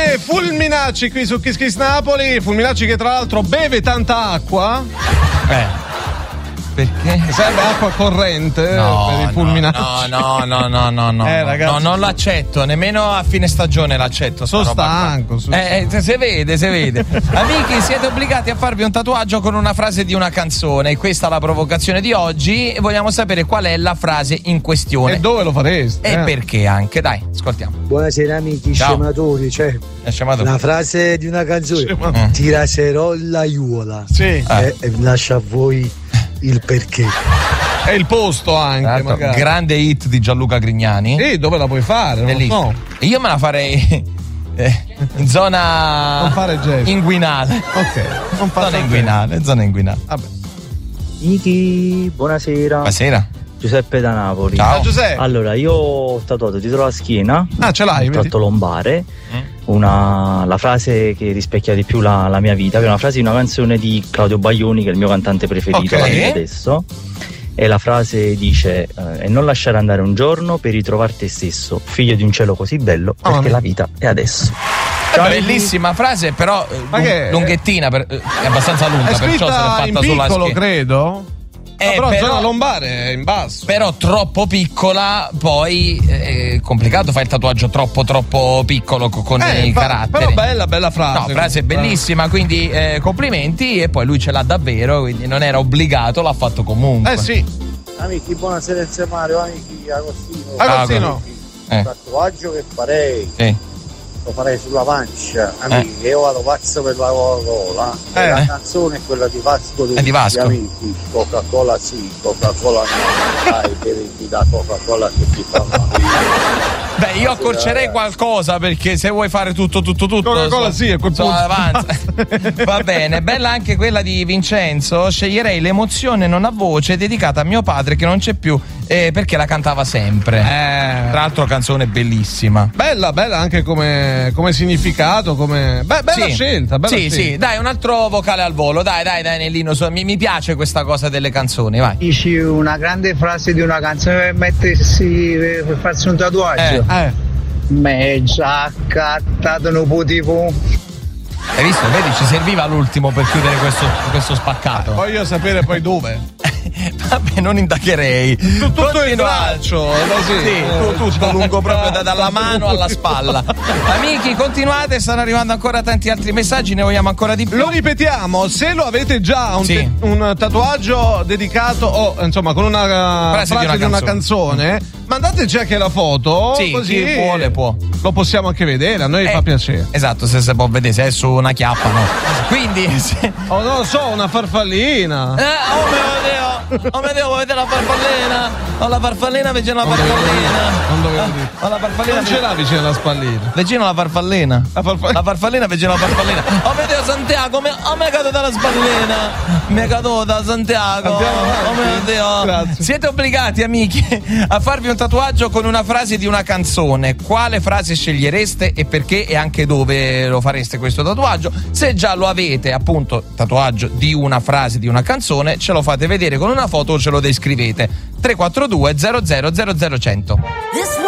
c'è Fulminacci qui su Kiss Kiss Napoli. Fulminacci che tra l'altro beve tanta acqua. Perché? Serve acqua corrente per i fulminacci. No, ragazzi, no, non l'accetto, nemmeno a fine stagione l'accetto. Sono stanco. Si vede. Amici, siete obbligati a farvi un tatuaggio con una frase di una canzone. Questa è la provocazione di oggi e vogliamo sapere qual è la frase in questione. E dove lo fareste? E perché anche, dai, ascoltiamo. Buonasera amici, ciao. Scematori, la frase di una canzone. Ti raserò la aiuola. Sì. E lascia a voi il perché. E il posto anche, magari. Grande hit di Gianluca Grignani. Sì, dove la puoi fare? Non lo so. Io me la farei in zona non fare gesto. Inguinale. Ok, non fare zona inguinale. Vabbè. Miki, buonasera. Buonasera. Giuseppe da Napoli. Ciao Giuseppe. Allora, io ho tatuato dietro la schiena. Ce l'hai? Il tratto lombare. La frase che rispecchia di più la mia vita, che è una frase di una canzone di Claudio Baglioni, che è il mio cantante preferito adesso. E la frase dice: e non lasciare andare un giorno per ritrovare te stesso, figlio di un cielo così bello, perché la vita è adesso. Bellissima frase, però lunghettina, è abbastanza lunga, è perciò se l'è fatta in sulla piccolo, schiena. Credo. Però zona lombare è in basso. Però troppo piccola, poi è complicato fare il tatuaggio troppo piccolo con i caratteri. Però bella frase. No, frase bellissima, quindi complimenti. E poi lui ce l'ha davvero, quindi non era obbligato, l'ha fatto comunque. Sì. Amici, buonasera insieme Mario, amici Agostino. Il tatuaggio che farei. Sì. Lo farei sulla pancia, amici, io vado pazzo per la Coca-Cola. La canzone è quella di Vasco di Vasco. Amici, Coca-Cola sì, Coca-Cola no. Dai, bevi da Coca-Cola che ti fa male. Beh, io accorcerei qualcosa, perché se vuoi fare tutto Coca-Cola sì, è quel punto. Va bene. Bella anche quella di Vincenzo. Sceglierei l'emozione non a voce, dedicata a mio padre che non c'è più, perché la cantava sempre. Tra l'altro canzone bellissima. Bella anche come significato, come bella scelta, sì, dai, un altro vocale al volo, dai Nellino, mi piace questa cosa delle canzoni, vai. Dici una grande frase di una canzone per mettersi, per farsi un tatuaggio. Me già accattato un po' tipo. Hai visto? Vedi, ci serviva l'ultimo per chiudere questo spaccato. Voglio sapere poi dove. Vabbè, non indagherei. Tutto il braccio, tutto lungo, proprio dalla mano alla spalla. Amici, continuate, stanno arrivando ancora tanti altri messaggi, ne vogliamo ancora di più. Lo ripetiamo, se lo avete già un tatuaggio dedicato o insomma con una frase di una canzone, mandateci anche la foto, così chi vuole può. Lo possiamo anche vedere, a noi fa piacere. Esatto, se si può vedere, se è su una chiappa, no. Quindi non lo so, una farfallina. Oh mio Dio, vuoi vedere la farfallina? Ho la farfallina vicino alla farfallina. Non dovevo dire. Ho la farfallina. Non ce l'ha vicino alla spallina. Vicino alla farfallina. La farfallina vicino alla farfallina. Oh mio Dio, Santiago, mi è caduta la spallina. Mi è caduta Santiago. Oh mio Dio. Grazie. Siete obbligati, amici, a farvi un tatuaggio con una frase di una canzone. Quale frase scegliereste e perché, e anche dove lo fareste questo tatuaggio? Se già lo avete, appunto, tatuaggio di una frase di una canzone, ce lo fate vedere con una foto o ce lo descrivete. 342 00 00 100.